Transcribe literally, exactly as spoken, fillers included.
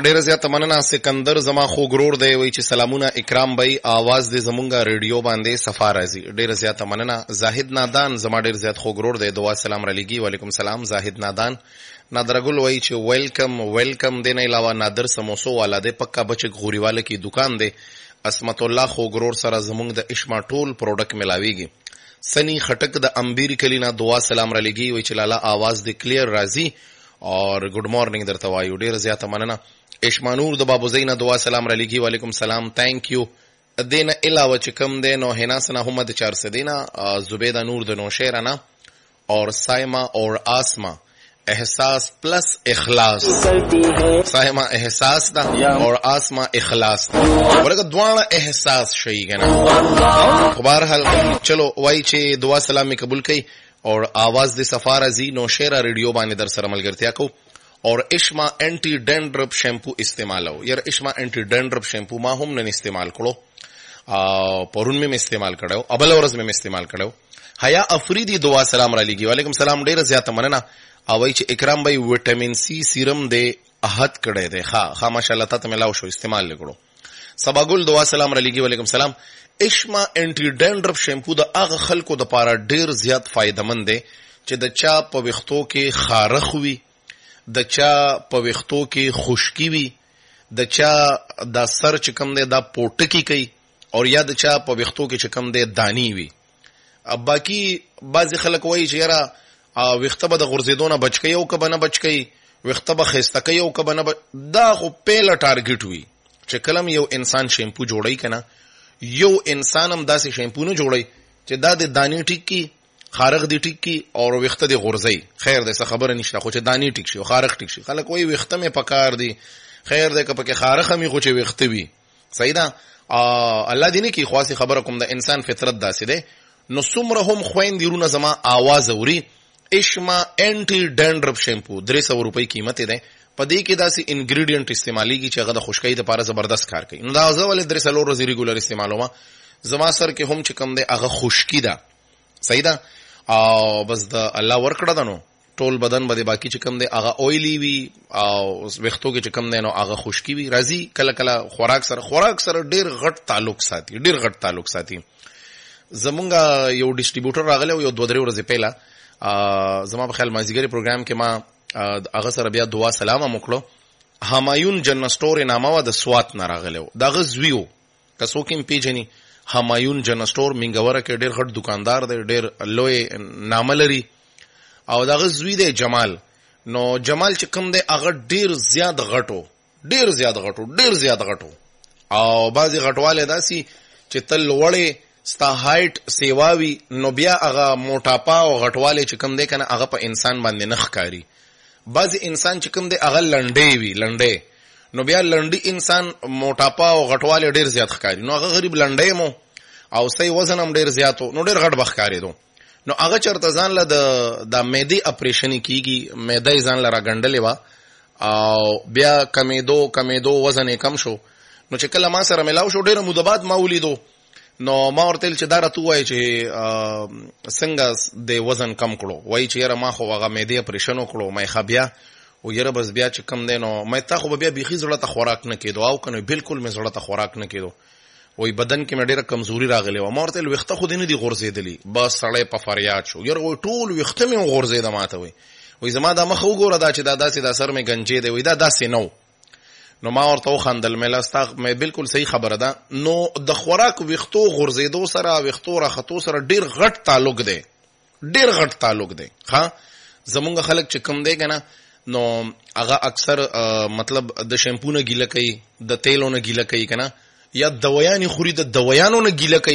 ډیره زیاته مننه. سکندر زما خو ګرور دی وای چې سلامونه اکرام بای आवाज دې زمونږه ریډیو باندې صفا راځي. ډیره زیاته مننه. زاهد نادان زما ډیر زیات خو ګرور دی. دعا سلام را لګي. وعلیکم سلام زاهد نادان. نادرګل وای چې ویلکم ویلکم دې نه علاوه نادر سموسو والا دې پکا بچ غوريواله کی دکان دی. اسمت الله خو ګرور سره زمونږ د اشما ټول پروډکټ ملاويږي. سنی خټک د امبیر کلینا دعا سلام را لګي وای چې لالا आवाज دې کلیر راځي اور گڈ مارننگ درته وایو. ډیر زیاته مننه. اشمانور د بابو زینا دعا سلام را لګي. وعلیکم سلام تhank you. دینه علاوه چې کم دین او حنا سنا محمد چار سدینا زبیدہ نور د نوشیرانا اور سائما اور آسما احساس پلس اخلاص. سائما احساس دا اور آسما اخلاص دا ورګه دوانه احساس شي کنه. خو بهرحال چلو وای چې دعا سلام می قبول کړي اور आवाज د سفارا زی نو شیرا ریڈیو باندې در سره ملګرتیا کو اور اشما انټي ډینډرپ شیمپو استعمالو. یار اشما انټي ډینډرپ شیمپو ما هم نن استعمال کړو ا پرون می استعمال کړو ابل ورځ می استعمال کړو. حیا افریدی دعا سلام را لګي. وعلیکم سلام ډیر زیاته مننه. او وای چې اکرام بھائی وټامین سی سیرم دې احد کړه دې ها ها ماشاءالله ته ملاو شو استعمال وکړو. سباګل دعا سلام را لګي. وعلیکم سلام. اشما انټي ډینډرپ شیمپو د هغه خلکو د پاره ډیر زیات فائدمن دی چې د چا په وختو کې خارخ وي، د چا په وختو کې خشکی وي، د چا د سر چې کم دی دا پوټکی کوي اور یا د چا په وختو کې چې کم دی دانی وي. باقی بعضی خلک وایي چې یاره وخته به د غورځېدو نه بچ کوي او که به نه بچ کوي، وخته به ښایسته کوي او که به نه. دا خو پیله ټارګټ وي چې کلم یو انسان شیمپو جوړی که نه یو انسان هم داسې شیمپو نه جوړی چې دا د دانی ټیک کی خارق دی ټیک کی اور وخته دی غورځي. خیر دی څه خبره نشته خو چې دانی ټیک شي او خارق ټیک شي. خلک وایي وخته مې پکار دی. خیر دی که پکې خارق هم خو چې وخته وي صحیح ده. الله دې نه کړي خو هسې خبره کوم د انسان فطرت داسې دی. نو څومره هم خویندې وروڼه زما آواز اوري اشما انټي ډینډرپ شیمپو درې سوه روپۍ قیمت دی. په دې کې داسې انګریډینټ استعمالیږي چې هغه د خشکۍ دپاره زبردست کار کوي. نو دا زه ولې درې څلور ورځې ریګولر استعمالومه. زما سر کې هم چې کم دی هغه خشکي ده صحیح ده او بس د الله ورکړه ده نو ټول بدن به د باقي چې کم دی هغه اویلی وي او ویښتو کې چې کم دی نو هغه خشکي وي. راځي کله کله خوراک سره خوراک سره ډېر غټ تعلق ساتي ډېر غټ تعلق ساتي. زمونږ یو ډسټریبیوټر راغلی یو دوه درې ورځې پهله زما په خیال مازدیګري پروګرام کې ما هغه سره بیا دعا سلام هم وکړو. همایون جنرل سټور نامه وه د سوات نه راغلی و. د هغه زوی و که څوک هم پېژني. همایون جنرل سټور مینګوره کې ډېر غټ دکاندار دی ډېر لوی نامه لري او د هغه زوی دی جمال. نو جمال چې کوم دی هغه ډېر زیات غټو ډېر زیات غټو ډېر زیات غټو او بعضې غټوالی داسې چې تل لوړې ستا هایټ سیواوي نو بیا هغه موټاپا او غټوالی چې کوم دی که نه هغه په انسان باندې نه ښکاري. بعضی انسان چې کوم دی هغه لنډې وي لنډې نو بیا لنډي انسان موټاپا او غټوالی ډېر زیات ښکاري. نو هغه غریب لنډی مو او صحیح وزن هم ډېر زیات و نو ډېر غټ به ښکارېدو. نو هغه چېرته ځان له د معدې اپریشنې کېږي معده یې ځان له راګنډلې وه او بیا کمېدو کمېدو وزن یې کم شو. نو چې کله ما سره ملاو شو ډېره موده بعد ما ولیدو نو ما ورته ویل چې دا راته ووایي چې څنګه د وزن کم کړو. وایي چې یاره ما خو هغه معدې اپریشن وکړو. ما یې ښه بیا و یاره بس بیا چې کم دی نو ما تا خو به بیا بیخي زړه ته خوراک نه کېدو او که نو بلکل مې زړه ته خوراک نه کېدو. وایي بدن کې مې ډېره کمزوري راغلې وه. ما ورته ویل ویښته خو دې نه دي غورځېدلي. بس سړی په فریاد شو. یاره وایي ټول ویښته مې وغورځېده ما ته. وایي وایي زما دا مخه وګوره دا چې دا داسې دا سر مې ګنجې دی. وایي دا داسې نه و. نو ما ورته وخندل مې ستا مې بالکل صحیح خبره ده. نو د خوراک ویښتو غورځېدو سره ویښتو راختو سره ډېر غټ تعلق دی ډېر غټ تعلق دی. ښه زمونږ خلک چې کم دی که نه نو هغه اکثر مطلب د شیمپو نه ګیله کوي د تیلو نه ګیله کوي که نه یا دویانې خوري د دویانو نه ګیله کوي.